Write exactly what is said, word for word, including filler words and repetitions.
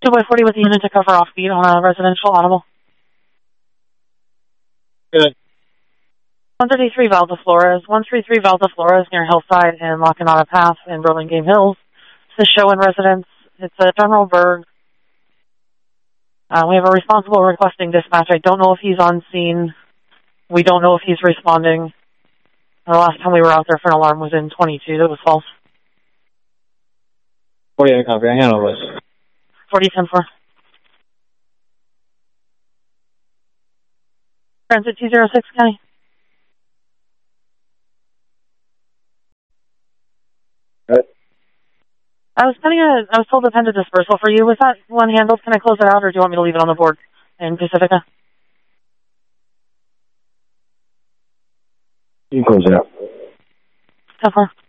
two by forty with the unit to cover off beat on a residential audible. Good. one thirty-three Valda Flores, one thirty-three Valda Flores near Hillside and Mackinac Path in Burlingame Hills. It's a show in residence. It's a General Berg. Uh, we have a responsible requesting dispatch. I don't know if he's on scene. We don't know if he's responding. The last time we were out there for an alarm was in twenty-two. That was false. forty-eight copy. I handle this. forty ten four. Transit two zero six, County. Good. I was pending a, I was told to pen a dispersal for you. Was that one handled? Can I close it out, or do you want me to leave it on the board in Pacifica? You can close it out. ten four.